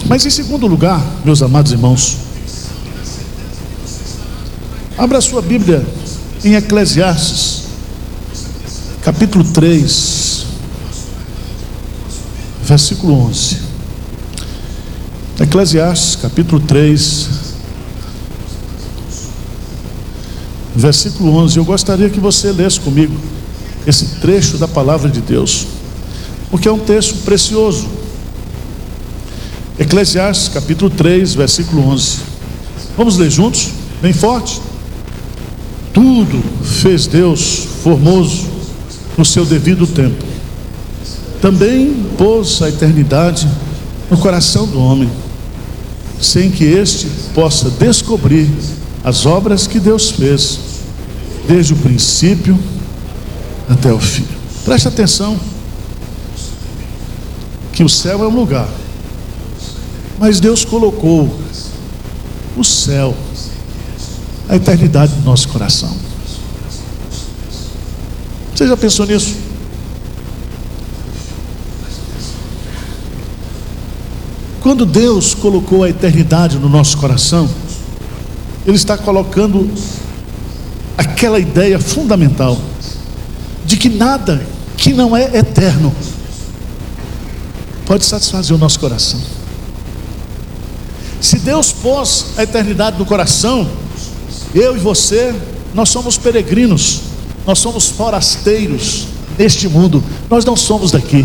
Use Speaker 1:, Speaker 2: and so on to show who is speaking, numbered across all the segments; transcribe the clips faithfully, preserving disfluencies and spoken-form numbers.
Speaker 1: Mas em segundo lugar, meus amados irmãos, abra sua Bíblia em Eclesiastes, capítulo três, versículo onze. Eclesiastes, capítulo três, versículo onze. Eu gostaria que você lesse comigo esse trecho da palavra de Deus, porque é um texto precioso. Eclesiastes, capítulo três, versículo onze. Vamos ler juntos, bem forte. Tudo fez Deus formoso no seu devido tempo. Também pôs a eternidade no coração do homem, sem que este possa descobrir as obras que Deus fez, desde o princípio até o fim. Preste atenção, que o céu é um lugar, mas Deus colocou o céu, a eternidade no nosso coração. Você já pensou nisso? Quando Deus colocou a eternidade no nosso coração, Ele está colocando aquela ideia fundamental de que nada que não é eterno pode satisfazer o nosso coração. Se Deus pôs a eternidade no coração, eu e você, nós somos peregrinos, nós somos forasteiros neste mundo, nós não somos daqui.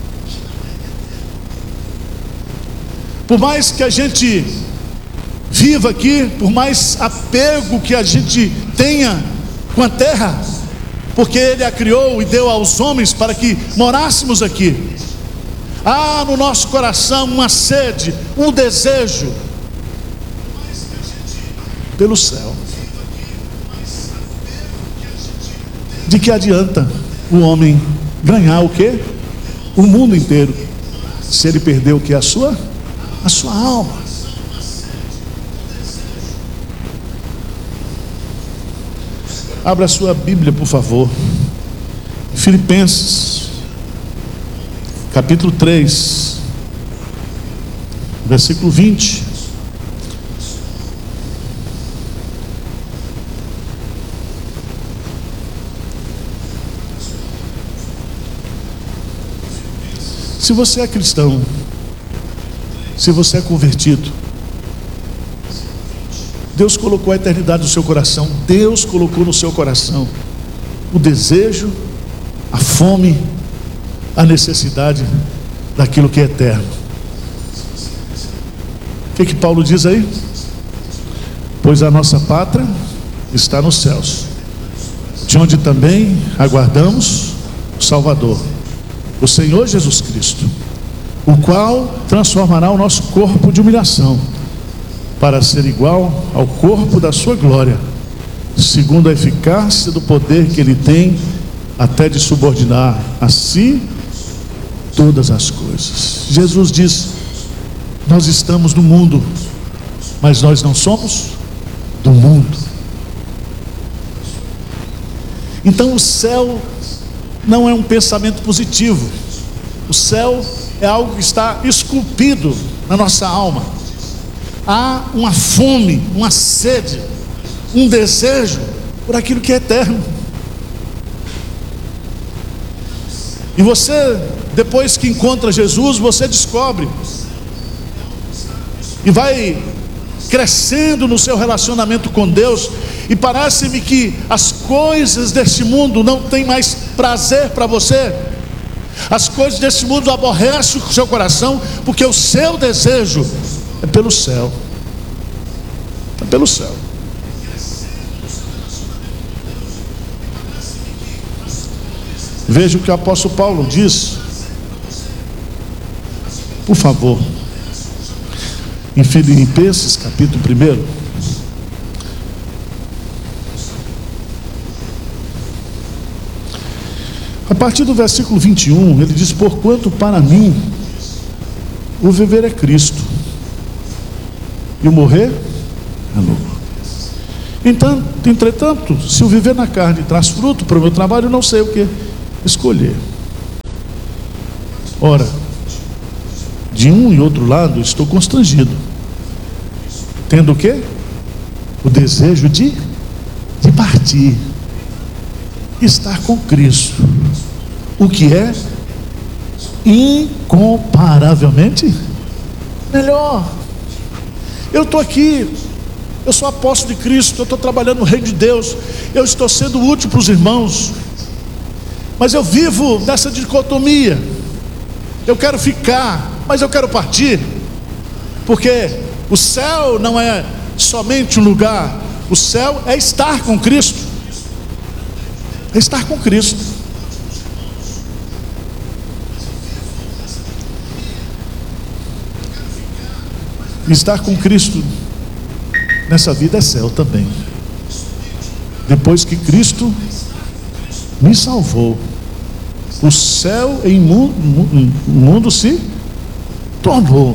Speaker 1: Por mais que a gente viva aqui, por mais apego que a gente tenha com a terra, porque Ele a criou e deu aos homens para que morássemos aqui, há no nosso coração uma sede, um desejo pelo céu. De que adianta o homem ganhar o quê? O mundo inteiro, se ele perder o que? A sua, a sua alma. Abra a sua Bíblia, por favor, Filipenses, capítulo três, versículo vinte. Se você é cristão, se você é convertido, Deus colocou a eternidade no seu coração. Deus colocou no seu coração o desejo, a fome, a necessidade daquilo que é eterno. O que que Paulo diz aí? Pois a nossa pátria está nos céus, de onde também aguardamos o Salvador, o Senhor Jesus Cristo, o qual transformará o nosso corpo de humilhação para ser igual ao corpo da sua glória, segundo a eficácia do poder que Ele tem até de subordinar a si todas as coisas. Jesus diz: nós estamos no mundo, mas nós não somos do mundo. Então o céu não é um pensamento positivo. O céu é algo que está esculpido na nossa alma. Há uma fome, uma sede, um desejo por aquilo que é eterno. E você, depois que encontra Jesus, você descobre e vai crescendo no seu relacionamento com Deus, e parece-me que as coisas deste mundo não têm mais prazer para você. As coisas deste mundo aborrecem o seu coração, porque o seu desejo é pelo céu. É pelo céu. Veja o que o apóstolo Paulo diz, por favor, em Filipenses, capítulo um. A partir do versículo vinte e um, ele diz: porquanto para mim o viver é Cristo, e o morrer é lucro. Então, entretanto, se o viver na carne traz fruto para o meu trabalho, eu não sei o que escolher. Ora, de um e outro lado, estou constrangido. Tendo o quê? O desejo de, de partir, estar com Cristo, o que é incomparavelmente melhor. Eu estou aqui, eu sou apóstolo de Cristo, eu estou trabalhando no reino de Deus, eu estou sendo útil para os irmãos, mas eu vivo nessa dicotomia. Eu quero ficar, mas eu quero partir, porque o céu não é somente um lugar, o céu é estar com Cristo, é estar com Cristo. Estar com Cristo nessa vida é céu também. Depois que Cristo me salvou, o céu em mundo, o mundo se tornou.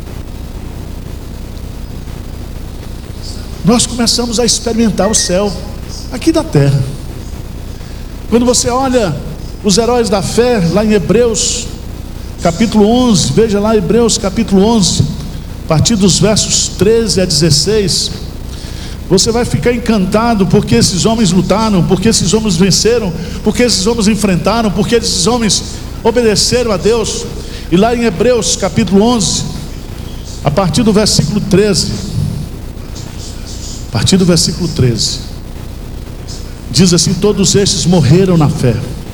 Speaker 1: Nós começamos a experimentar o céu aqui da terra. Quando você olha os heróis da fé lá em Hebreus capítulo onze, veja lá Hebreus capítulo onze, a partir dos versos treze a dezesseis, você vai ficar encantado, porque esses homens lutaram, porque esses homens venceram, porque esses homens enfrentaram, porque esses homens obedeceram a Deus. E lá em Hebreus capítulo onze, a partir do versículo treze, a partir do versículo treze, diz assim: todos estes morreram na fé,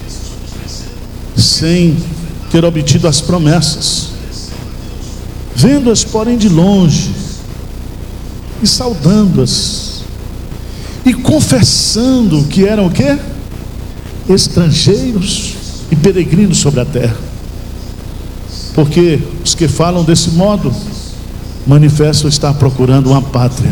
Speaker 1: sem ter obtido as promessas, vendo-as porém de longe, e saudando-as, e confessando que eram o quê? Estrangeiros e peregrinos sobre a terra. Porque os que falam desse modo manifestam estar procurando uma pátria.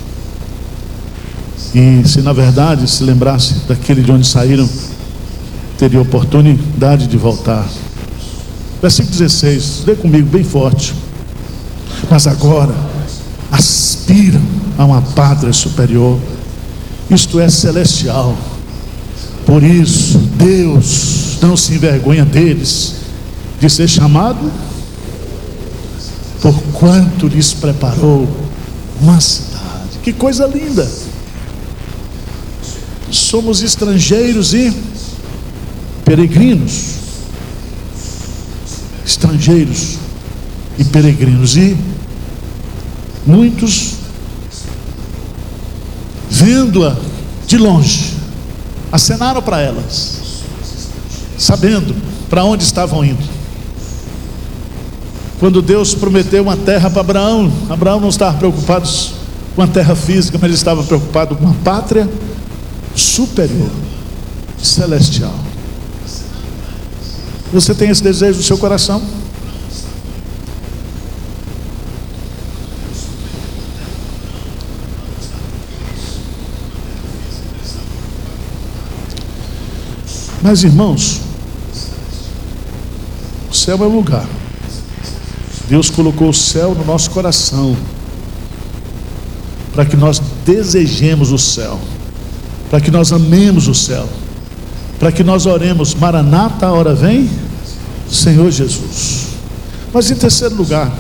Speaker 1: E se na verdade se lembrasse daquele de onde saíram, teria oportunidade de voltar. Versículo dezesseis, lê comigo bem forte. Mas agora aspiram a uma pátria superior, isto é, celestial. Por isso Deus não se envergonha deles, de ser chamado, porquanto lhes preparou uma cidade. Que coisa linda! Somos estrangeiros e peregrinos, estrangeiros e peregrinos, e muitos, vendo-a de longe, acenaram para elas, sabendo para onde estavam indo. Quando Deus prometeu uma terra para Abraão, Abraão não estava preocupado com a terra física, mas ele estava preocupado com uma pátria superior, celestial. Você tem esse desejo no seu coração? Mas irmãos, o céu é um lugar. Deus colocou o céu no nosso coração, para que nós desejemos o céu, para que nós amemos o céu, para que nós oremos: Maranata, a hora vem, Senhor Jesus. Mas em terceiro lugar,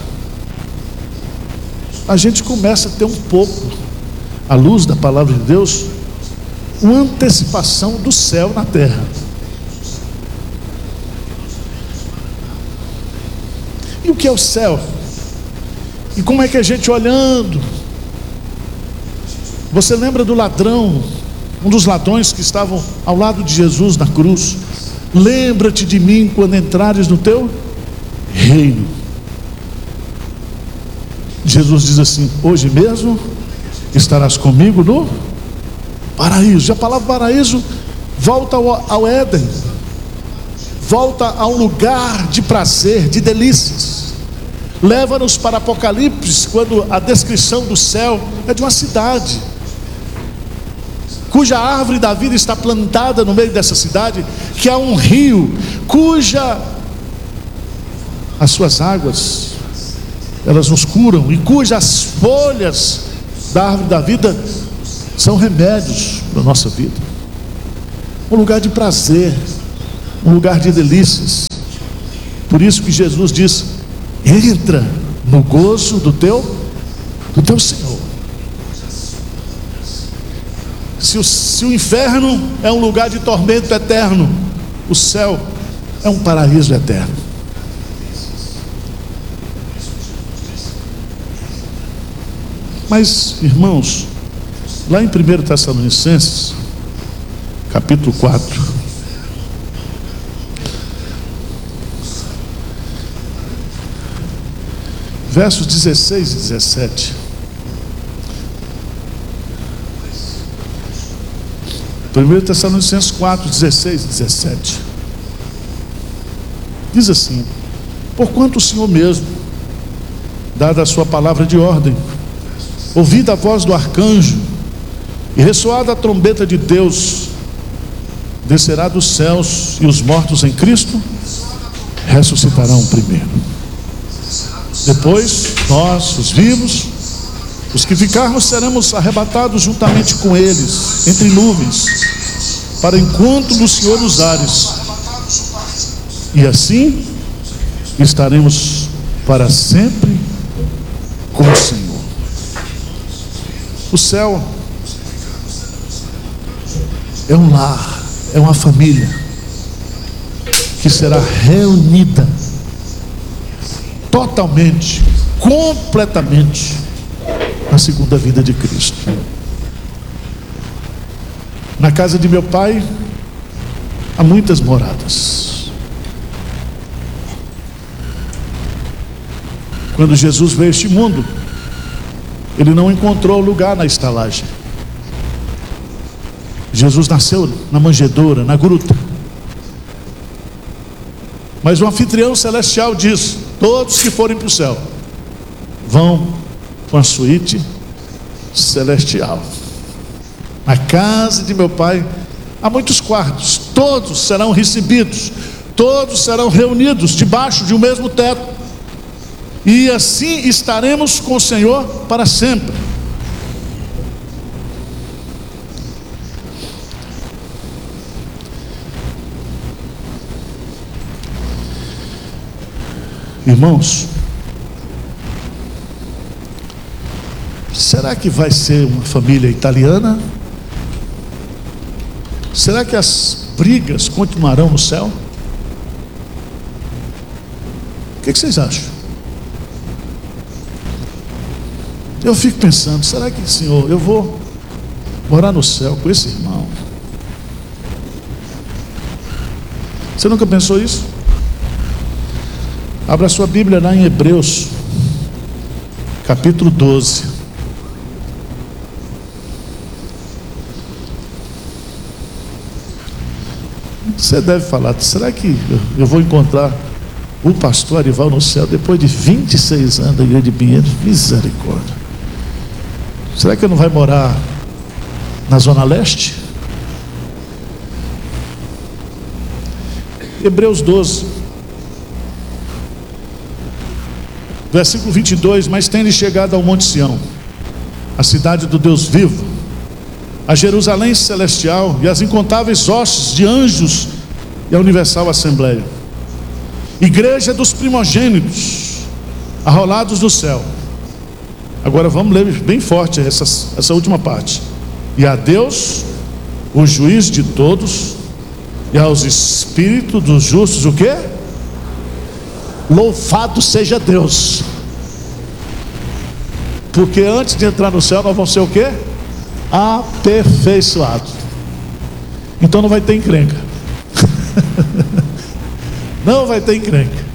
Speaker 1: a gente começa a ter um pouco, à luz da palavra de Deus, uma antecipação do céu na terra. E o que é o céu? E como é que a gente olhando? Você lembra do ladrão, um dos ladrões que estavam ao lado de Jesus na cruz? Lembra-te de mim quando entrares no teu reino. Jesus diz assim: hoje mesmo estarás comigo no paraíso. E a palavra paraíso volta ao, ao Éden, volta a um lugar de prazer, de delícias. Leva-nos para Apocalipse, quando a descrição do céu é de uma cidade, cuja árvore da vida está plantada no meio dessa cidade, que há um rio, cuja as suas águas, elas nos curam, e cujas folhas da árvore da vida são remédios para a nossa vida. Um lugar de prazer, um lugar de delícias. Por isso que Jesus diz: entra no gozo do teu, do teu Senhor. Se o, se o inferno é um lugar de tormento eterno, o céu é um paraíso eterno. Mas, irmãos, lá em primeiro Tessalonicenses, capítulo quatro, versos dezesseis e dezessete. primeiro Tessalonicenses quatro, dezesseis e dezessete. Diz assim: porquanto o Senhor mesmo, dada a sua palavra de ordem, ouvida a voz do arcanjo e ressoada a trombeta de Deus, descerá dos céus, e os mortos em Cristo ressuscitarão primeiro. Depois, nós, os vivos, os que ficarmos, seremos arrebatados juntamente com eles, entre nuvens, para o encontro do Senhor nos ares. E assim, estaremos para sempre com o Senhor. O céu é um lar, é uma família que será reunida totalmente, completamente na segunda vinda de Cristo. Na casa de meu pai há muitas moradas. Quando Jesus veio a este mundo, ele não encontrou lugar na estalagem. Jesus nasceu na manjedoura, na gruta. Mas o anfitrião celestial diz: todos que forem para o céu vão com a suíte celestial. Na casa de meu pai há muitos quartos, todos serão recebidos, todos serão reunidos debaixo de um mesmo teto, e assim estaremos com o Senhor para sempre. Irmãos, será que vai ser uma família italiana? Será que as brigas continuarão no céu? O que, que vocês acham? Eu fico pensando, será que, Senhor, eu vou morar no céu com esse irmão? Você nunca pensou isso? Abra sua Bíblia lá em Hebreus, capítulo doze. Você deve falar: será que eu vou encontrar o pastor Arival no céu depois de vinte e seis anos da igreja de Pinheiros? Misericórdia. Será que eu não vai morar na Zona Leste? Hebreus doze, versículo vinte e dois: mas tende chegado ao Monte Sião, a cidade do Deus vivo, a Jerusalém celestial, e as incontáveis hostes de anjos, e a universal assembleia, igreja dos primogênitos, arrolados do céu. Agora vamos ler bem forte essa, essa última parte. E a Deus, o juiz de todos, e aos espíritos dos justos, o quê? Louvado seja Deus. Porque antes de entrar no céu nós vamos ser o quê? Aperfeiçoados. Então não vai ter encrenca. Não vai ter encrenca.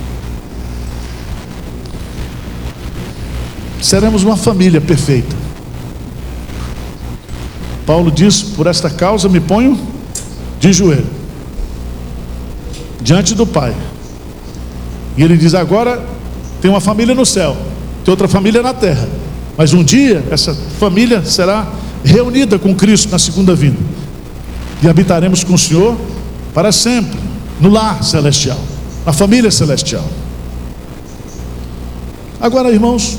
Speaker 1: Seremos uma família perfeita. Paulo diz: por esta causa me ponho de joelho diante do Pai. E ele diz: agora tem uma família no céu, tem outra família na terra, mas um dia essa família será reunida com Cristo na segunda vinda, e habitaremos com o Senhor para sempre, no lar celestial, na família celestial. Agora, irmãos,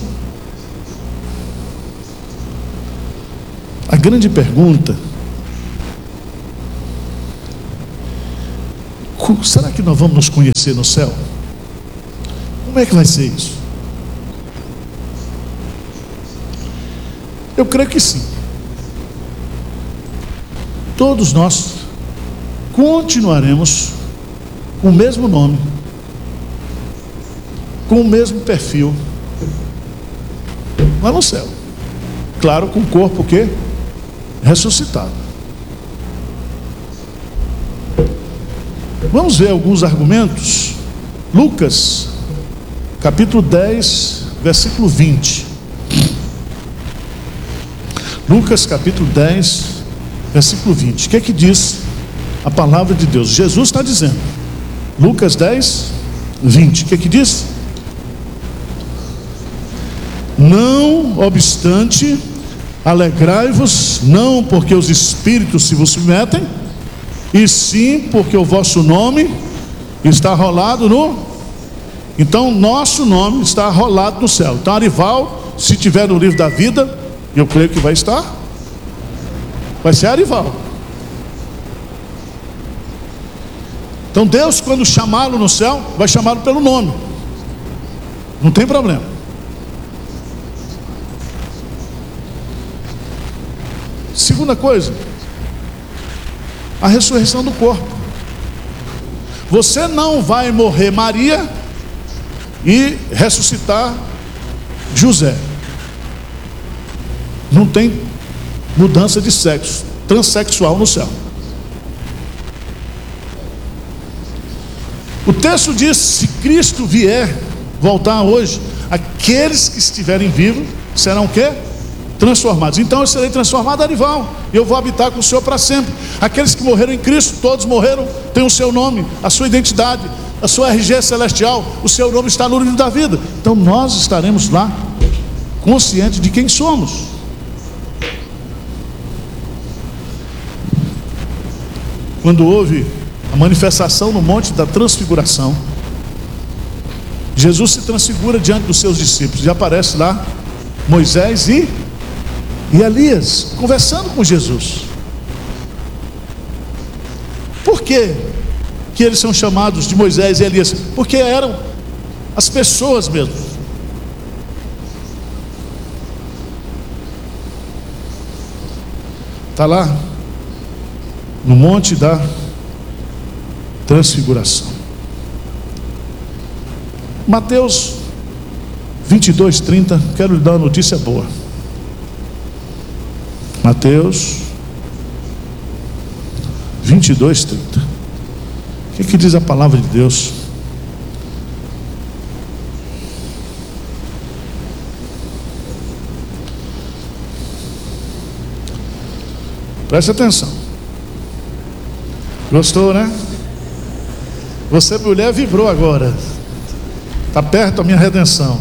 Speaker 1: a grande pergunta: será que nós vamos nos conhecer no céu? Como é que vai ser isso? Eu creio que sim. Todos nós continuaremos com o mesmo nome, com o mesmo perfil, lá no céu. Claro, com o corpo o quê? Ressuscitado. Vamos ver alguns argumentos. Lucas, capítulo dez, versículo vinte. Lucas, capítulo dez, versículo vinte. O que é que diz a palavra de Deus? Jesus está dizendo. Lucas dez, vinte. O que é que diz? Não obstante, alegrai-vos, não porque os espíritos se vos submetem, e sim porque o vosso nome está rolado no... Então nosso nome está rolado no céu. Então Arival, se tiver no livro da vida, eu creio que vai estar, vai ser Arival. Então Deus, quando chamá-lo no céu, vai chamá-lo pelo nome, não tem problema. Segunda coisa, a ressurreição do corpo. Você não vai morrer Maria e ressuscitar José. Não tem mudança de sexo, transexual no céu. O texto diz: se Cristo vier, voltar hoje, aqueles que estiverem vivos serão o quê? Transformados. Então eu serei transformado, Arival, e eu vou habitar com o Senhor para sempre. Aqueles que morreram em Cristo, todos morreram, têm o seu nome, a sua identidade, a sua R G celestial, o seu nome está no livro da vida. Então nós estaremos lá, conscientes de quem somos. Quando houve a manifestação no monte da transfiguração, Jesus se transfigura diante dos seus discípulos, e aparece lá Moisés e, e Elias conversando com Jesus. Por que que eles são chamados de Moisés e Elias? Porque eram as pessoas mesmo. Está lá no monte da transfiguração. Mateus vinte e dois, trinta. Quero lhe dar uma notícia boa. Mateus vinte e dois, trinta. O que, que diz a palavra de Deus? Preste atenção. Gostou, né? Você, mulher, vibrou agora. Está perto a minha redenção.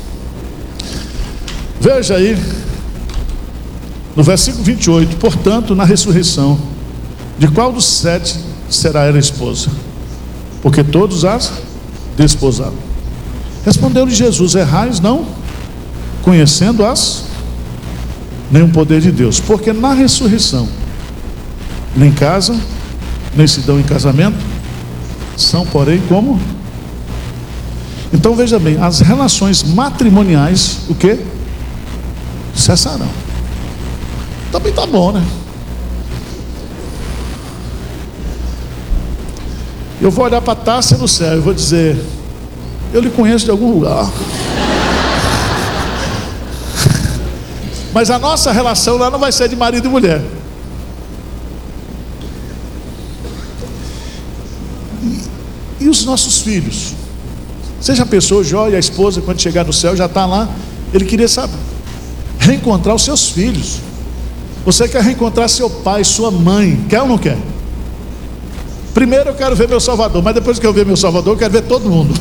Speaker 1: Veja aí, no versículo vinte e oito: portanto, na ressurreição, de qual dos sete será ela esposa? Porque todos as desposaram. Respondeu-lhe Jesus: errais não, conhecendo-as, nem o poder de Deus. Porque na ressurreição, nem casam, nem se dão em casamento, são, porém, como? Então veja bem, as relações matrimoniais, o que? Cessarão. Também está bom, né? Eu vou olhar para a Tássia no céu e vou dizer: eu lhe conheço de algum lugar. Mas a nossa relação lá não vai ser de marido e mulher. E, e os nossos filhos? Você já pensou, Jó e a esposa, quando chegar no céu, já está lá? Ele queria, sabe, reencontrar os seus filhos. Você quer reencontrar seu pai, sua mãe, quer ou não quer? Primeiro eu quero ver meu Salvador, mas depois que eu ver meu Salvador, eu quero ver todo mundo.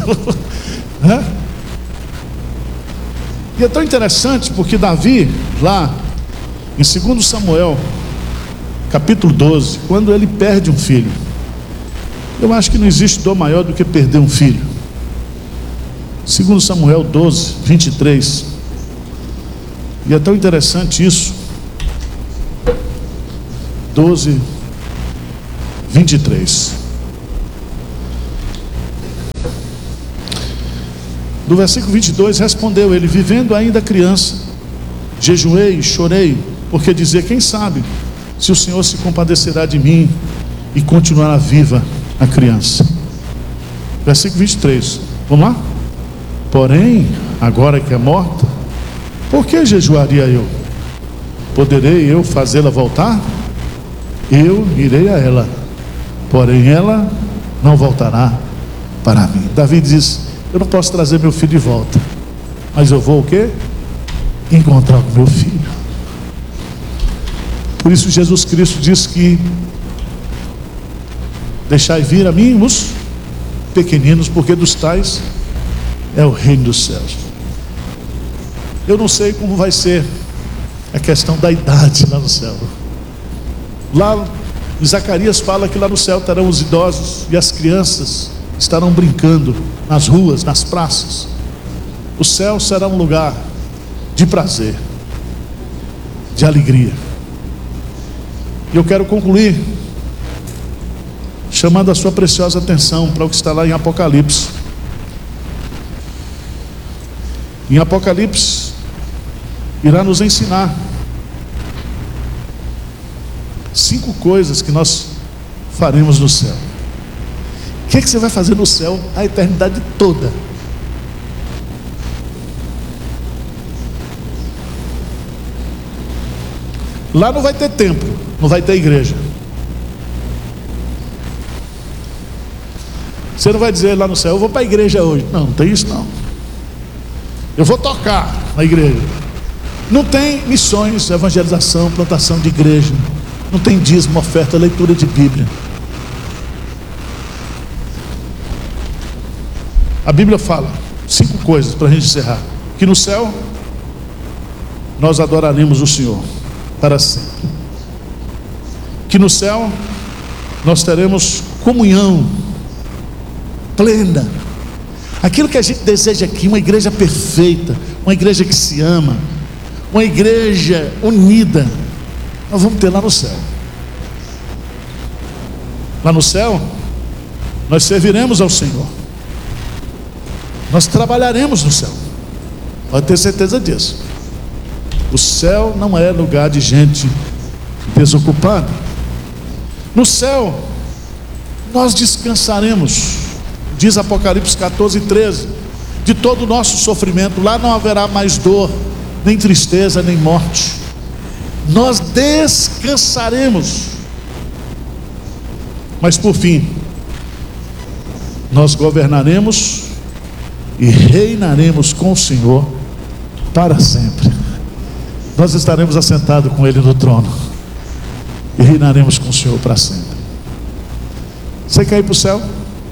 Speaker 1: E é tão interessante porque Davi, lá em segundo Samuel, capítulo doze, quando ele perde um filho, eu acho que não existe dor maior do que perder um filho. segundo Samuel doze, vinte e três. E é tão interessante isso. doze, vinte e três. Do versículo vinte e dois, respondeu ele: vivendo ainda criança, jejuei e chorei, porque dizia: quem sabe se o Senhor se compadecerá de mim e continuará viva a criança. Versículo vinte e três, vamos lá? Porém, agora que é morta, por que jejuaria eu? Poderei eu fazê-la voltar? Eu irei a ela, porém ela não voltará para mim. Davi diz: eu não posso trazer meu filho de volta, mas eu vou o quê? Encontrar o meu filho. Por isso Jesus Cristo diz que: deixai vir a mim os pequeninos, porque dos tais é o reino dos céus. Eu não sei como vai ser a questão da idade lá no céu. Lá em Zacarias fala que lá no céu estarão os idosos e as crianças estarão brincando nas ruas, nas praças. O céu será um lugar de prazer, de alegria. E eu quero concluir chamando a sua preciosa atenção para o que está lá em Apocalipse. Em Apocalipse irá nos ensinar cinco coisas que nós faremos no céu. O que é que você vai fazer no céu a eternidade toda? Lá não vai ter templo, não vai ter igreja. Você não vai dizer lá no céu: eu vou para a igreja hoje. Não, não tem isso não. Eu vou tocar na igreja. Não tem missões, evangelização, plantação de igreja. Não tem dízimo, oferta, leitura de Bíblia. A Bíblia fala cinco coisas para a gente encerrar: que no céu nós adoraremos o Senhor para sempre, que no céu nós teremos comunhão plena, aquilo que a gente deseja aqui, uma igreja perfeita, uma igreja que se ama, uma igreja unida, nós vamos ter lá no céu. Lá no céu nós serviremos ao Senhor, nós trabalharemos no céu, pode ter certeza disso. O céu não é lugar de gente desocupada. No céu nós descansaremos, diz Apocalipse catorze, treze, de todo o nosso sofrimento. Lá não haverá mais dor, nem tristeza, nem morte. Nós descansaremos. Mas por fim, nós governaremos e reinaremos com o Senhor para sempre. Nós estaremos assentados com Ele no trono e reinaremos com o Senhor para sempre. Você quer ir para o céu?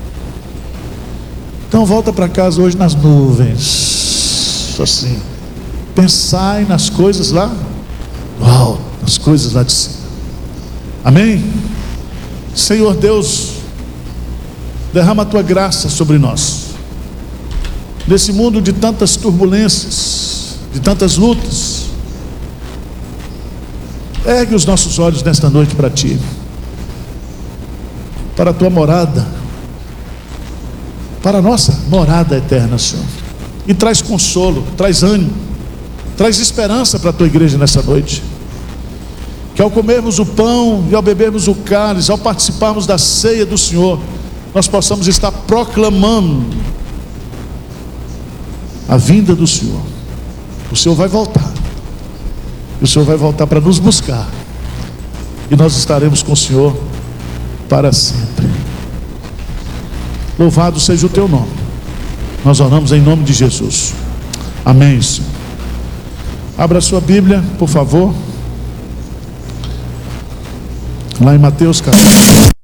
Speaker 1: Então volta para casa hoje nas nuvens, assim, pensai nas coisas lá do alto, nas coisas lá de cima. Amém? Senhor Deus, derrama a tua graça sobre nós, nesse mundo de tantas turbulências, de tantas lutas. Ergue os nossos olhos nesta noite para Ti, para a Tua morada, para a nossa morada eterna, Senhor. E traz consolo, traz ânimo, traz esperança para a Tua igreja nessa noite. Que ao comermos o pão e ao bebermos o cálice, ao participarmos da ceia do Senhor, nós possamos estar proclamando a vinda do Senhor. O Senhor vai voltar. O Senhor vai voltar para nos buscar, e nós estaremos com o Senhor para sempre. Louvado seja o teu nome. Nós oramos em nome de Jesus. Amém, Senhor. Abra a sua Bíblia, por favor, lá em Mateus capítulo